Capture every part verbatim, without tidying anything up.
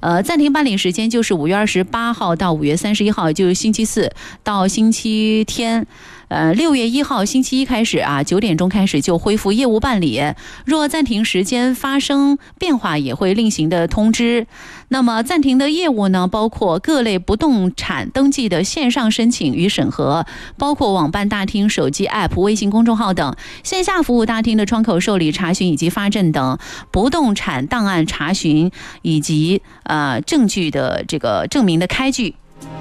呃，暂停办理时间就是五月二十八号到五月三十一号，就是星期四到星期天。呃，六月一号星期一开始啊，九点钟开始就恢复业务办理。若暂停时间发生变化，也会另行的通知。那么暂停的业务呢，包括各类不动产登记的线上申请与审核，包括网办大厅、手机 App、微信公众号等；线下服务大厅的窗口受理查询以及发证等；不动产档案查询以及呃证据的这个证明的开具。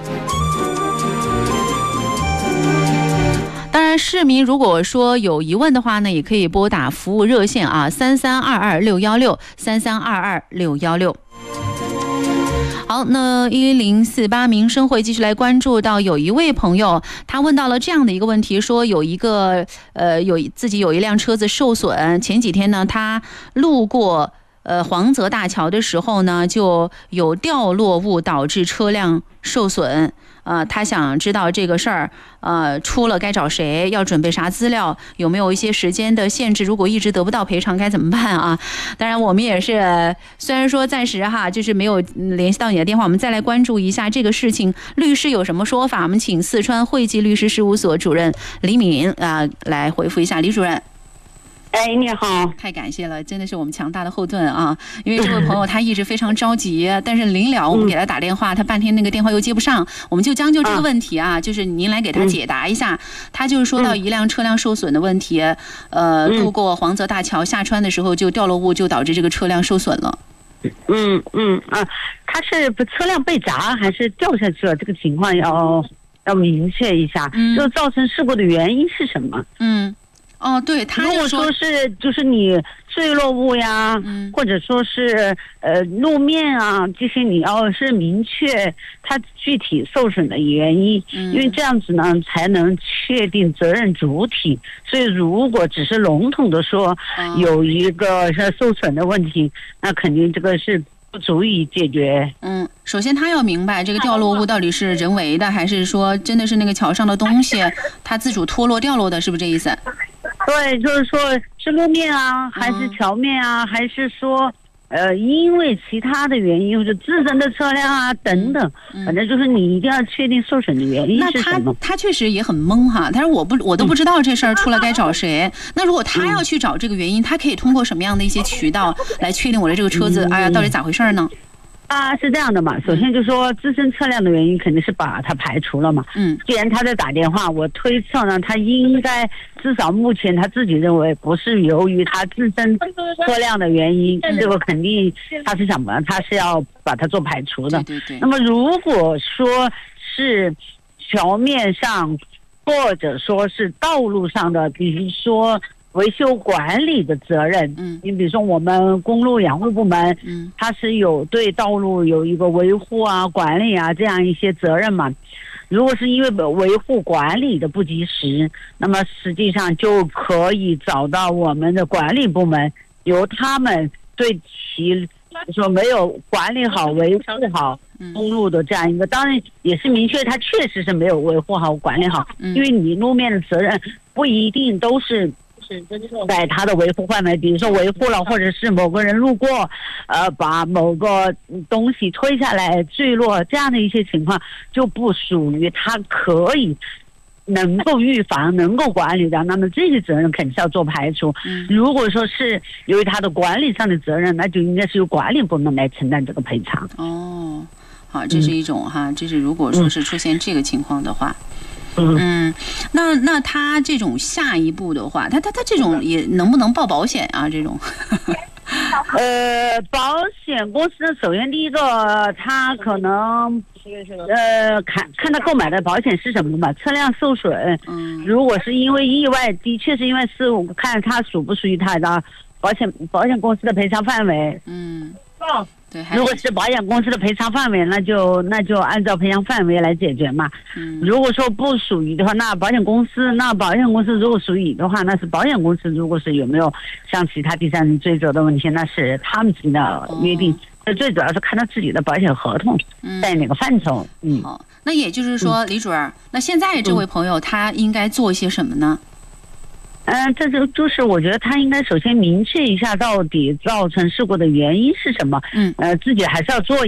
当然，市民如果说有疑问的话呢，也可以拨打服务热线啊，三三二二六幺六三三二二六幺六。好，那一零四八民生会继续来关注到有一位朋友，他问到了这样的一个问题，说有一个呃有自己有一辆车子受损，前几天呢他路过呃黄泽大桥的时候呢，就有掉落物导致车辆受损。呃，他想知道这个事儿，呃，出了该找谁，要准备啥资料，有没有一些时间的限制？如果一直得不到赔偿该怎么办啊？当然，我们也是，虽然说暂时哈，就是没有联系到你的电话，我们再来关注一下这个事情，律师有什么说法？我们请四川汇济律师事务所主任李敏啊、呃、来回复一下，李主任。 哎，你好！ 太感谢了，真的是我们强大的后盾啊！因为这位朋友他一直非常着急，但是临了我们给他打电话，他半天那个电话又接不上，我们就将就这个问题啊，就是您来给他解答一下。他就是说到一辆车辆受损的问题，呃，路过黄泽大桥下穿的时候就掉落物，就导致这个车辆受损了。 嗯嗯啊，他是车辆被砸还是掉下去了？这个情况要要明确一下， 嗯、 就造成事故的原因是什么？ 嗯。哦，对，他如果说是就是你坠落物呀， 嗯、 或者说是呃路面啊这些，你要是明确它具体受损的原因， 嗯、 因为这样子呢才能确定责任主体。所以如果只是笼统的说有一个是受损的问题，那肯定这个是不足以解决。 嗯，首先他要明白这个掉落物到底是人为的，还是说真的是那个桥上的东西它自主脱落掉落的，是不是这意思？ 对，就是说是路面啊，还是桥面啊，嗯、还是说呃因为其他的原因，就是自身的车辆啊等等， 嗯、 反正就是你一定要确定受损的原因是什么。 那他他确实也很懵哈，他说我不我都不知道这事儿出来该找谁。嗯、那如果他要去找这个原因，他可以通过什么样的一些渠道来确定我的这个车子，嗯、哎呀到底咋回事呢？ 啊，是这样的嘛。首先就说自身车辆的原因肯定是把它排除了嘛。 嗯。 既然他在打电话，我推测呢，他应该至少目前他自己认为不是由于他自身车辆的原因，嗯、这个肯定他是想把他是要把它做排除的。 对对对。 那么如果说是桥面上或者说是道路上的，比如说维修管理的责任， 嗯， 你比如说我们公路养护部门， 嗯， 它是有对道路有一个维护啊、管理啊这样一些责任嘛。如果是因为维护管理的不及时，那么实际上就可以找到我们的管理部门，由他们对其说没有管理好、维护好公路的这样一个，当然也是明确他确实是没有维护好、管理好，因为你路面的责任不一定都是。在他的维护范围，比如说维护了，或者是某个人路过，呃，把某个东西推下来坠落，这样的一些情况就不属于他可以能够预防、能够管理的，那么这些责任肯定是要做排除。 嗯、 如果说是由于他的管理上的责任，那就应该是由管理部门来承担这个赔偿。 哦，好，这是一种、嗯、哈，这是如果说是出现这个情况的话。嗯，那那他这种下一步的话，他他他这种也能不能报保险啊？这种？ 呃，保险公司首先第一个，他可能呃看看他购买的保险是什么嘛，车辆受损， 嗯， 如果是因为意外，的确是因为事故，看他属不属于他的保险保险公司的赔偿范围， 嗯。对， 如果是保险公司的赔偿范围，那就那就按照赔偿范围来解决嘛。 嗯， 如果说不属于的话，那保险公司那保险公司如果属于的话，那是保险公司如果是有没有像其他第三人追责的问题，那是他们自己的约定。这、哦、最主要是看他自己的保险合同在哪个范畴。嗯， 好、哦，那也就是说，李主任，那现在这位朋友他应该做些什么呢？ 嗯、呃，这就就是我觉得他应该首先明确一下到底造成事故的原因是什么。 嗯， 呃，自己还是要做